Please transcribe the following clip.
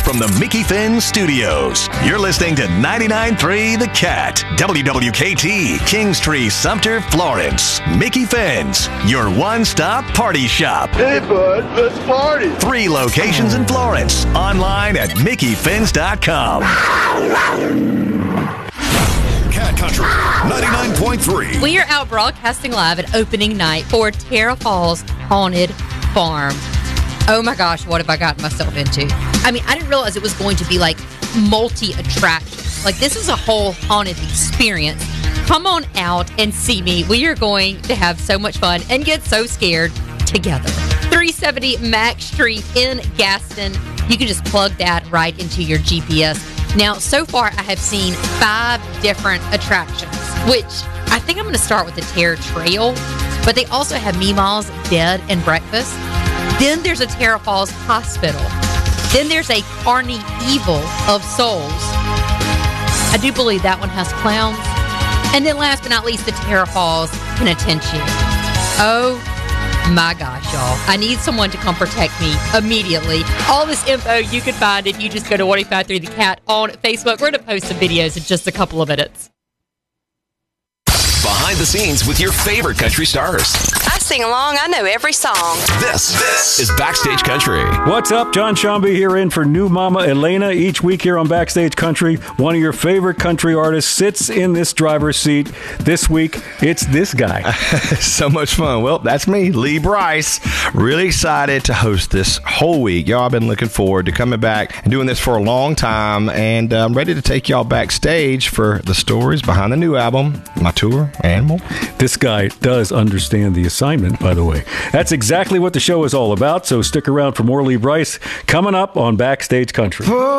from the Mickey Finn Studios. You're listening to 99.3 The Cat, WWKT, Kingstree, Sumter, Florence. Mickey Finn's, your one-stop party shop. Hey, bud, let's party. 3 locations in Florence. Online at MickeyFinns.com. Cat Country 99.3. We are out broadcasting live at opening night for Terra Falls Haunted Farm. Oh my gosh, what have I gotten myself into? I mean, I didn't realize it was going to be like multi-attractions. Like, this is a whole haunted experience. Come on out and see me. We are going to have so much fun and get so scared together. 370 Mack Street in Gaston. You can just plug that right into your GPS. Now, so far, I have seen 5 different attractions, which I think I'm going to start with the Terror Trail, but they also have Meemaw's Bed and Breakfast. Then there's a Terra Falls Hospital. Then there's a Carnival of Souls. I do believe that one has clowns. And then last but not least, the Terra Falls Penitentiary. Oh my gosh, y'all. I need someone to come protect me immediately. All this info you can find if you just go to 1053 The Cat on Facebook. We're going to post some videos in just a couple of minutes. Behind the scenes with your favorite country stars. I sing along. I know every song. This is Backstage Country. What's up? John Shambi here in for new Mama Elena. Each week here on Backstage Country, one of your favorite country artists sits in this driver's seat. This week, it's this guy. So much fun. Well, that's me, Lee Brice. Really excited to host this whole week. Y'all, I've been looking forward to coming back and doing this for a long time, and I'm ready to take y'all backstage for the stories behind the new album, my tour, and more. This guy does understand the assignment, by the way. That's exactly what the show is all about, so stick around for more Lee Brice coming up on Backstage Country.